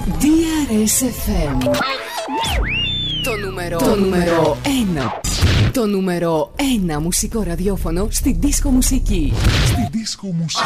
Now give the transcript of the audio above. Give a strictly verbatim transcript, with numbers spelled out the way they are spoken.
ντι αρ ες εφ εμ. Το νούμερο, το νούμερο ένα. Το νούμερο ένα μουσικό ραδιόφωνο στη δίσκο μουσική. Στη δίσκο μουσική.